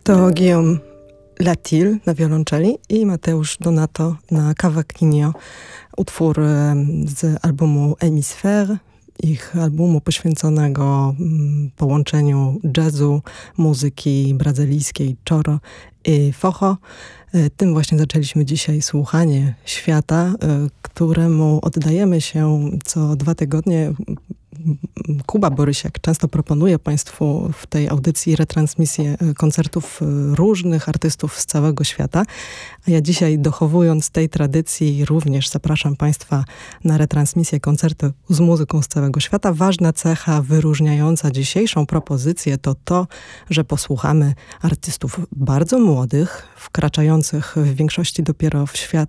To Guillaume Latil na wiolonczeli i Mateusz Donato na cavaquinho. Utwór z albumu Hemisphère, ich albumu poświęconego połączeniu jazzu, muzyki brazylijskiej, choro i forró. Tym właśnie zaczęliśmy dzisiaj słuchanie świata, któremu oddajemy się co 2 tygodnie. Kuba Borysiak często proponuje Państwu w tej audycji retransmisję koncertów różnych artystów z całego świata. A ja dzisiaj, dochowując tej tradycji, również zapraszam Państwa na retransmisję koncertu z muzyką z całego świata. Ważna cecha wyróżniająca dzisiejszą propozycję to to, że posłuchamy artystów bardzo młodych, wkraczających w większości dopiero w świat